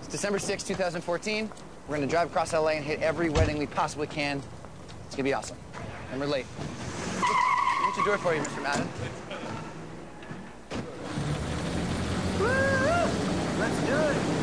December 6, 2014. We're gonna drive across LA and hit every wedding we possibly can. It's gonna be awesome. And we're late. Let me do it for you, Mr. Madden. Woo! Let's do it.